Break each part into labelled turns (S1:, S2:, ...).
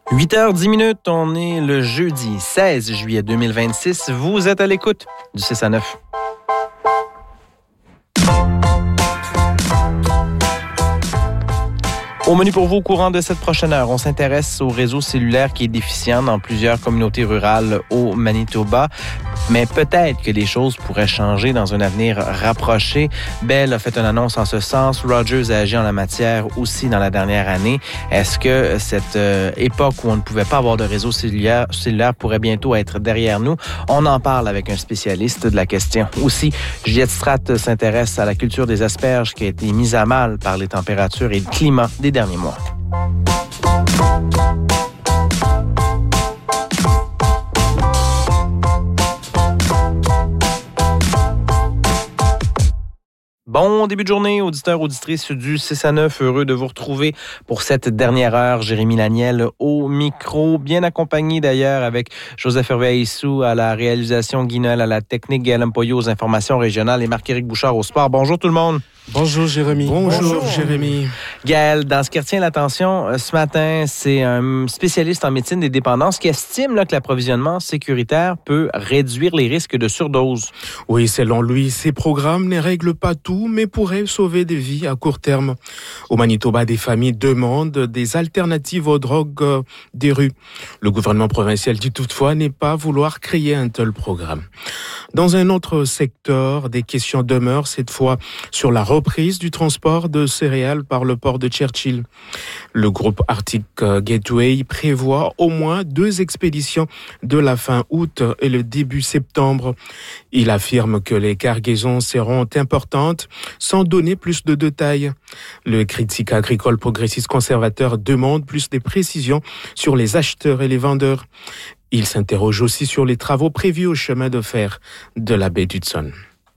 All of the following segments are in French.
S1: 8h10, on est le jeudi 16 juillet 2026. Vous êtes à l'écoute du 6 à 9. Au menu pour vous, au courant de cette prochaine heure, on s'intéresse au réseau cellulaire qui est déficient dans plusieurs communautés rurales au Manitoba. Mais peut-être que les choses pourraient changer dans un avenir rapproché. Bell a fait une annonce en ce sens. Rogers a agi en la matière aussi dans la dernière année. Est-ce que cette époque où on ne pouvait pas avoir de réseau cellulaire pourrait bientôt être derrière nous? On en parle avec un spécialiste de la question. Aussi, Juliette Stratt s'intéresse à la culture des asperges qui a été mise à mal par les températures et le climat des derniers mois. Bon début de journée, auditeurs, auditrices du 6 à 9. Heureux de vous retrouver pour cette dernière heure. Jérémy Laniel au micro, bien accompagné d'ailleurs avec Joseph Hervé-Aissou à la réalisation, Guy Noël à la technique, Gaël Mpoyo aux informations régionales et Marc-Éric Bouchard au sport. Bonjour tout le monde.
S2: Bonjour Jérémy.
S3: Bonjour Jérémy.
S1: Gaël, dans ce qui retient l'attention ce matin, c'est un spécialiste en médecine des dépendances qui estime que l'approvisionnement sécuritaire peut réduire les risques de surdose.
S2: Oui, selon lui, ces programmes ne règlent pas tout, mais pourraient sauver des vies à court terme. Au Manitoba, des familles demandent des alternatives aux drogues des rues. Le gouvernement provincial dit toutefois ne pas vouloir créer un tel programme. Dans un autre secteur, des questions demeurent, cette fois sur la reprise du transport de céréales par le port de Churchill. Le groupe Arctic Gateway prévoit au moins 2 expéditions de la fin août et le début septembre. Il affirme que les cargaisons seront importantes sans donner plus de détails. Le critique agricole progressiste conservateur demande plus de précisions sur les acheteurs et les vendeurs. Il s'interroge aussi sur les travaux prévus au chemin de fer de la baie d'Hudson.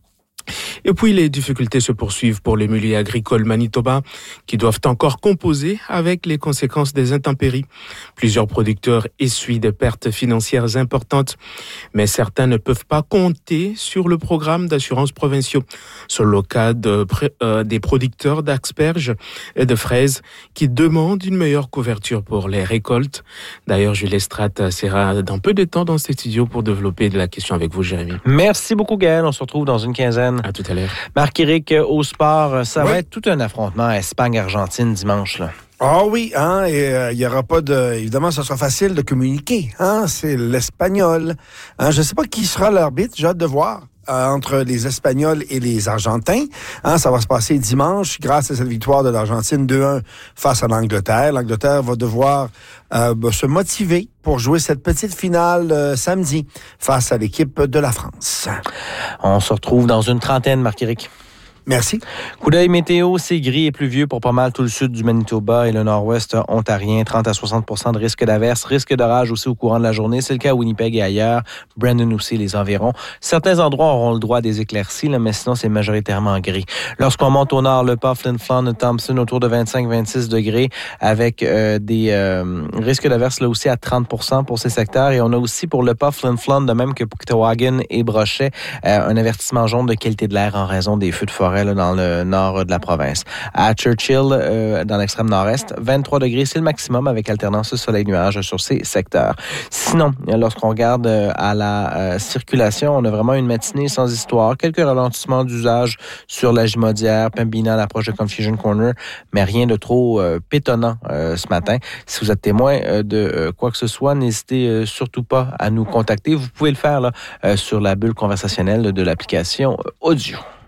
S2: Et puis les difficultés se poursuivent pour les milieux agricoles manitobains qui doivent encore composer avec les conséquences des intempéries. Plusieurs producteurs essuient des pertes financières importantes, mais certains ne peuvent pas compter sur le programme d'assurance provinciaux. C'est le cas des producteurs d'asperges et de fraises qui demandent une meilleure couverture pour les récoltes. D'ailleurs, Juliette Stratt sera dans peu de temps dans ces studios pour développer de la question avec vous, Jérémy.
S1: Merci beaucoup, Gaël. On se retrouve dans une quinzaine.
S2: À tout à l'heure.
S1: Marc-Éric, au sport, ça va être tout un affrontement Espagne-Argentine dimanche, là.
S3: Ah oui, et il y aura pas de... Évidemment, ça sera facile de communiquer, c'est l'espagnol. Je ne sais pas qui sera l'arbitre, j'ai hâte de voir. Entre les Espagnols et les Argentins. Ça va se passer dimanche grâce à cette victoire de l'Argentine 2-1 face à l'Angleterre. L'Angleterre va devoir se motiver pour jouer cette petite finale samedi face à l'équipe de la France.
S1: On se retrouve dans une trentaine, Marc-Éric.
S3: Merci.
S1: Coup d'œil météo, c'est gris et pluvieux pour pas mal tout le sud du Manitoba et le nord-ouest ontarien. 30 à 60% de risque d'averse, risque d'orage aussi au courant de la journée. C'est le cas à Winnipeg et ailleurs. Brandon aussi, les environs. Certains endroits auront le droit à des éclaircies, mais sinon, c'est majoritairement gris. Lorsqu'on monte au nord, le Pas, Flin Flon, Thompson, autour de 25-26 degrés, avec des risques d'averse là aussi à 30% pour ces secteurs. Et on a aussi pour le Pas, Flin Flon, de même que pour Kitawagan et Brochet, un avertissement jaune de qualité de l'air en raison des feux de forêt dans le nord de la province. À Churchill, dans l'extrême nord-est, 23 degrés, c'est le maximum avec alternance soleil-nuage sur ces secteurs. Sinon, lorsqu'on regarde à la circulation, on a vraiment une matinée sans histoire. Quelques ralentissements d'usage sur la Jumodière, Pembina, à l'approche de Confusion Corner, mais rien de trop pétonnant ce matin. Si vous êtes témoin de quoi que ce soit, n'hésitez surtout pas à nous contacter. Vous pouvez le faire là, sur la bulle conversationnelle de l'application audio.